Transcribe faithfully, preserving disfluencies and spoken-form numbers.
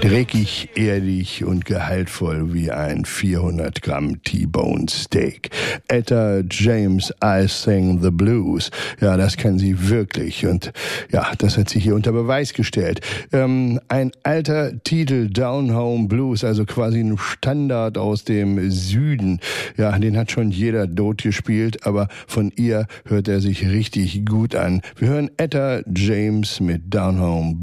Dreckig, erdig und gehaltvoll wie ein vierhundert Gramm T-Bone Steak. Etta James, I Sing the Blues. Ja, das kann sie wirklich. Und ja, das hat sie hier unter Beweis gestellt. Ähm, ein alter Titel, Down Home Blues, also quasi ein Standard aus dem Süden. Ja, den hat schon jeder dort gespielt, aber von ihr hört er sich richtig gut an. Wir hören Etta James mit Down Home Blues.